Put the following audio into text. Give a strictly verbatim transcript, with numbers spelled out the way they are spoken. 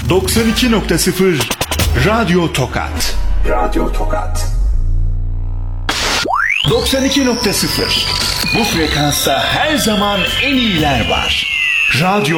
doksan iki nokta sıfır Radyo Tokat. Radyo Tokat. doksan iki nokta sıfır. Bu frekansta her zaman en iyiler var. Radyo